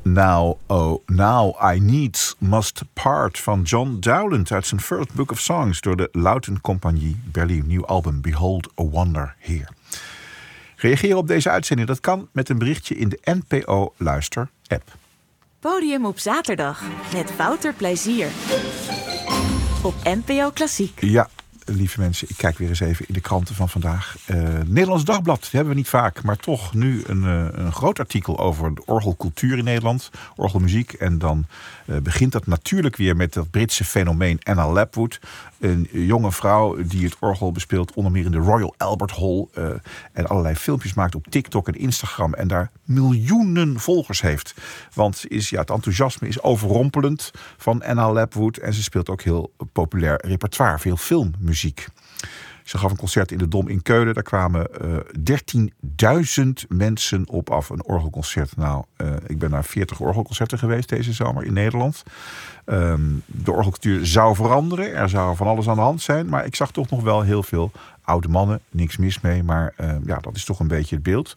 Now, oh, Now I Needs Must Part van John Dowland uit zijn First Book of Songs door de Lauten Compagnie Berlin. Nieuw album Behold a Wonder Here. Reageren op deze uitzending, dat kan met een berichtje in de NPO Luister app. Podium op zaterdag met Wouter Plezier. Op NPO Klassiek. Ja, lieve mensen, ik kijk weer eens even in de kranten van vandaag. Nederlands Dagblad, die hebben we niet vaak, maar toch nu een groot artikel over de orgelcultuur in Nederland, orgelmuziek. En dan begint dat natuurlijk weer met dat Britse fenomeen Anna Lapwood. Een jonge vrouw die het orgel bespeelt, onder meer in de Royal Albert Hall. En allerlei filmpjes maakt op TikTok en Instagram. En daar miljoenen volgers heeft. Want het enthousiasme is overrompelend van Anna Lapwood. En ze speelt ook heel populair repertoire, veel filmmuziek. Ze gaf een concert in de Dom in Keulen. Daar kwamen 13.000 mensen op af. Een orgelconcert. Nou, ik ben naar 40 orgelconcerten geweest deze zomer in Nederland. De orgelcultuur zou veranderen. Er zou van alles aan de hand zijn. Maar ik zag toch nog wel heel veel oude mannen. Niks mis mee. Maar dat is toch een beetje het beeld.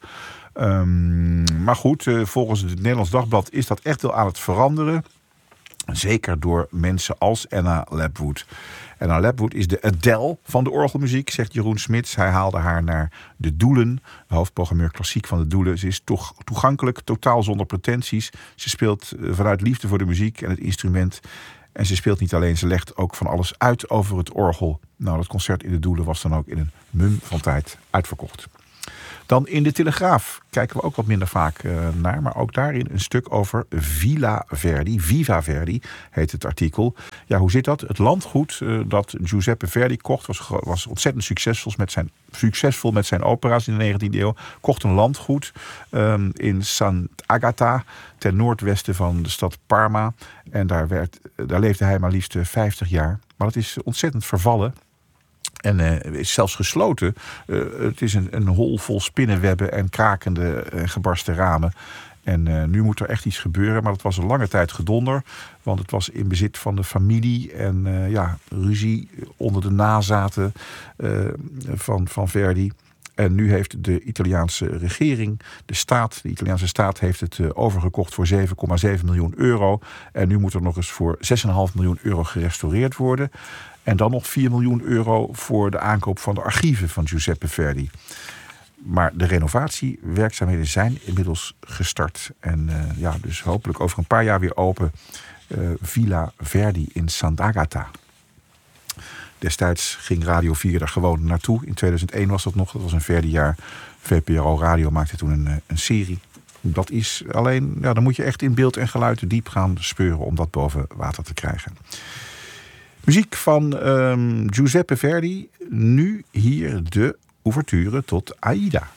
Maar goed, volgens het Nederlands Dagblad is dat echt wel aan het veranderen. Zeker door mensen als Anna Lapwood. Anna Lapwood is de Adele van de orgelmuziek, zegt Jeroen Smits. Hij haalde haar naar De Doelen, de hoofdprogrammeur klassiek van De Doelen. Ze is toch toegankelijk, totaal zonder pretenties. Ze speelt vanuit liefde voor de muziek en het instrument. En ze speelt niet alleen, ze legt ook van alles uit over het orgel. Nou, dat concert in De Doelen was dan ook in een mum van tijd uitverkocht. Dan in de Telegraaf kijken we ook wat minder vaak naar. Maar ook daarin een stuk over Villa Verdi. Viva Verdi heet het artikel. Ja, hoe zit dat? Het landgoed dat Giuseppe Verdi kocht was ontzettend succesvol met zijn opera's in de 19e eeuw. Kocht een landgoed in Sant'Agata, ten noordwesten van de stad Parma. En daar leefde hij maar liefst 50 jaar. Maar het is ontzettend vervallen. En is zelfs gesloten. Het is een hol vol spinnenwebben en krakende en gebarsten ramen. En nu moet er echt iets gebeuren. Maar het was een lange tijd gedonder. Want het was in bezit van de familie. En ruzie onder de nazaten van Verdi. En nu heeft de Italiaanse regering, de Italiaanse staat heeft het overgekocht voor 7,7 miljoen euro. En nu moet er nog eens voor 6,5 miljoen euro gerestaureerd worden. En dan nog 4 miljoen euro voor de aankoop van de archieven van Giuseppe Verdi. Maar de renovatiewerkzaamheden zijn inmiddels gestart. En dus hopelijk over een paar jaar weer open Villa Verdi in Sant'Agata. Destijds ging Radio 4 daar gewoon naartoe. In 2001 was dat nog. Dat was een Verdi-jaar. VPRO Radio maakte toen een serie. Dat is alleen, dan moet je echt in beeld en geluid diep gaan speuren om dat boven water te krijgen. Muziek van Giuseppe Verdi. Nu hier de ouverture tot Aida.